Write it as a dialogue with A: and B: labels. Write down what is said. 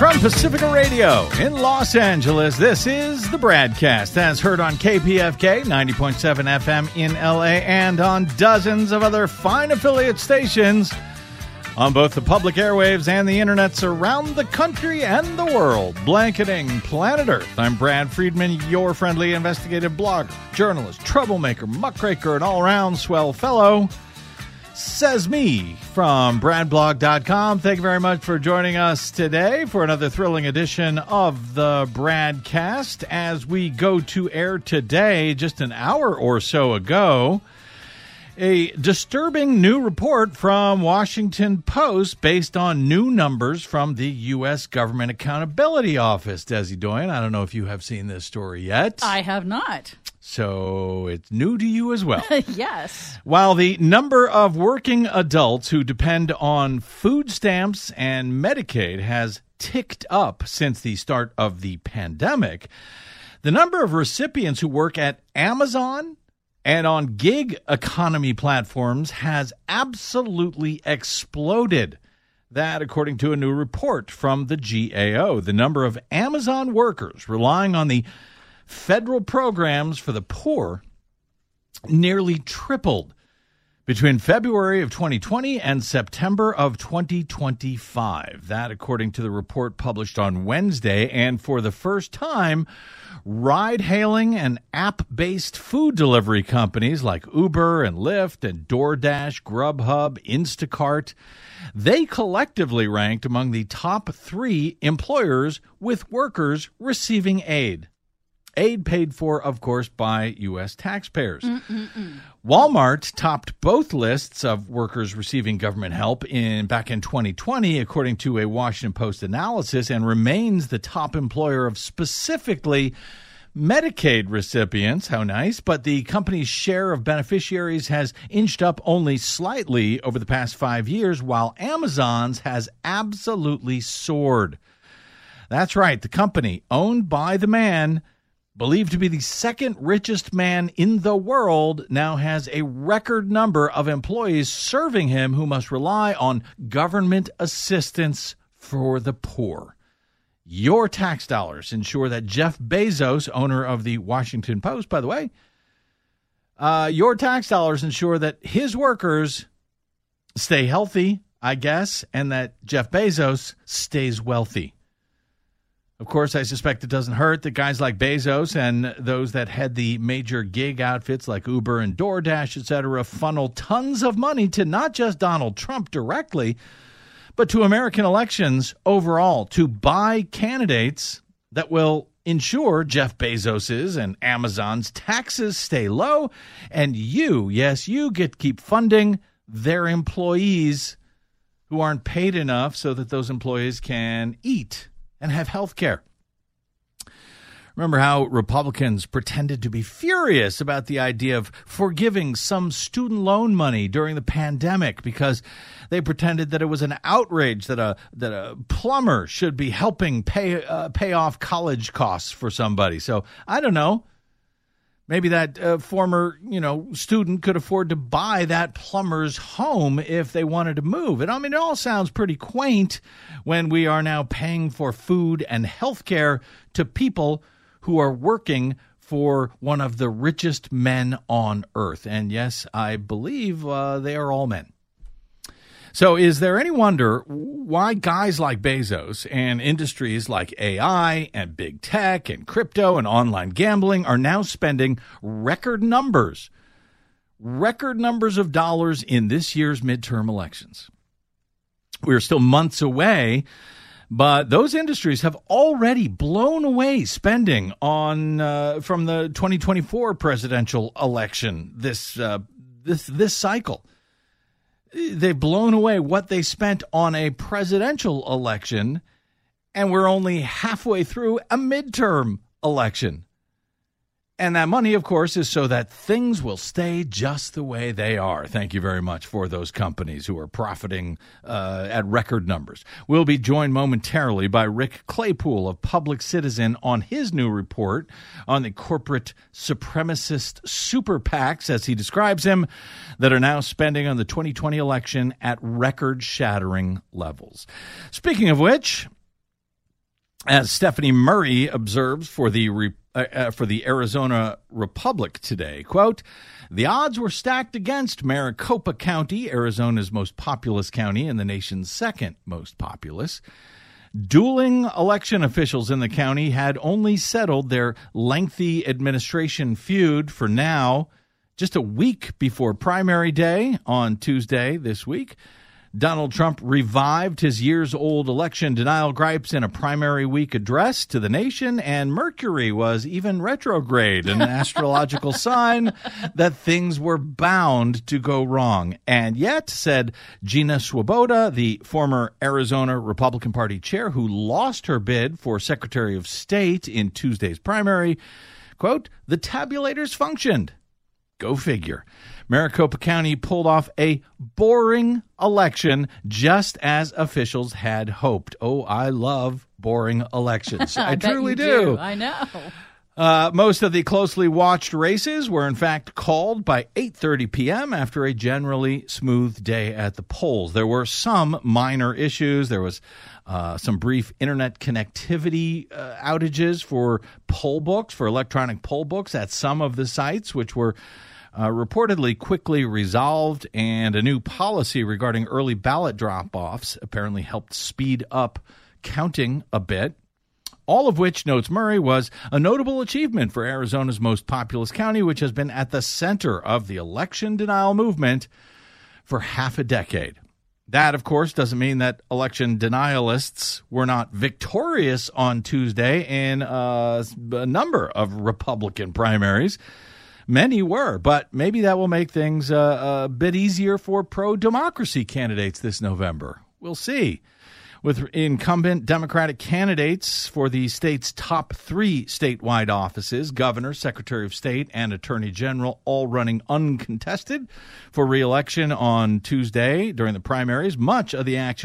A: From Pacifica Radio in Los Angeles, this is the BradCast, as heard on KPFK 90.7 FM in LA and on dozens of other fine affiliate stations on both the public airwaves and the internets around the country and the world, blanketing planet Earth. I'm Brad Friedman, your friendly investigative blogger, journalist, troublemaker, muckraker, and all-around swell fellow. Says me from bradblog.com. Thank you very much for joining us today for another thrilling edition of the BradCast. As we go to air today, just an hour or so ago, a disturbing new report from Washington Post based on new numbers from the U.S. Government Accountability Office. Desi Doyen, I don't know if you have seen this story yet.
B: I have not.
A: So it's new to you as well.
B: Yes.
A: While the number of working adults who depend on food stamps and Medicaid has ticked up since the start of the pandemic, the number of recipients who work at Amazon and on gig economy platforms has absolutely exploded. That, according to a new report from the GAO, the number of Amazon workers relying on the federal programs for the poor nearly tripled between February of 2020 and September of 2025. That, according to the report published on Wednesday. And for the first time, ride-hailing and app-based food delivery companies like Uber and Lyft and DoorDash, Grubhub, Instacart, they collectively ranked among the top 3 employers with workers receiving aid. Aid paid for, of course, by U.S. taxpayers. Walmart topped both lists of workers receiving government help back in 2020, according to a Washington Post analysis, and remains the top employer of specifically Medicaid recipients. How nice. But the company's share of beneficiaries has inched up only slightly over the past 5 years, while Amazon's has absolutely soared. That's right. The company, owned by the man believed to be the second richest man in the world, now has a record number of employees serving him who must rely on government assistance for the poor. Your tax dollars ensure that Jeff Bezos, owner of the Washington Post, by the way, your tax dollars ensure that his workers stay healthy, I guess, and that Jeff Bezos stays wealthy. Of course, I suspect it doesn't hurt that guys like Bezos and those that head the major gig outfits like Uber and DoorDash, etc., funnel tons of money to not just Donald Trump directly, but to American elections overall to buy candidates that will ensure Jeff Bezos's and Amazon's taxes stay low, and you, yes, you get to keep funding their employees who aren't paid enough so that those employees can eat and have health care. Remember how Republicans pretended to be furious about the idea of forgiving some student loan money during the pandemic because they pretended that it was an outrage that a plumber should be helping pay off college costs for somebody. So I don't know. Maybe that former, student could afford to buy that plumber's home if they wanted to move. And I mean, it all sounds pretty quaint when we are now paying for food and health care to people who are working for one of the richest men on earth. And yes, I believe they are all men. So is there any wonder why guys like Bezos and industries like AI and big tech and crypto and online gambling are now spending record numbers of dollars in this year's midterm elections? We're still months away, but those industries have already blown away spending on from the 2024 presidential election this cycle. They've blown away what they spent on a presidential election, and we're only halfway through a midterm election. And that money, of course, is so that things will stay just the way they are. Thank you very much for those companies who are profiting at record numbers. We'll be joined momentarily by Rick Claypool of Public Citizen on his new report on the corporate supremacist super PACs, as he describes them, that are now spending on the 2020 election at record-shattering levels. Speaking of which, As Stephanie Murray observes for the Arizona Republic today, quote, "The odds were stacked against Maricopa County, Arizona's most populous county and the nation's second most populous. Dueling election officials in the county had only settled their lengthy administration feud for now. Just a week before primary day on Tuesday this week, Donald Trump revived his years-old election denial gripes in a primary week address to the nation, and Mercury was even retrograde, an astrological sign that things were bound to go wrong. And yet, said Gina Swoboda, the former Arizona Republican Party chair who lost her bid for Secretary of State in Tuesday's primary, quote, "The tabulators functioned." Go figure. Maricopa County pulled off a boring election just as officials had hoped. Oh, I love boring elections. I truly do.
B: I know.
A: Most of the closely watched races were, in fact, called by 8:30 p.m. after a generally smooth day at the polls. There were some minor issues. There was some brief internet connectivity outages for poll books, for electronic poll books at some of the sites, which were reportedly quickly resolved, and a new policy regarding early ballot drop-offs apparently helped speed up counting a bit. All of which, notes Murray, was a notable achievement for Arizona's most populous county, which has been at the center of the election denial movement for half a decade. That, of course, doesn't mean that election denialists were not victorious on Tuesday in a number of Republican primaries. Many were, but maybe that will make things a bit easier for pro-democracy candidates this November. We'll see. With incumbent Democratic candidates for the state's top 3 statewide offices, governor, secretary of state, and attorney general, all running uncontested for re-election on Tuesday during the primaries, much of the action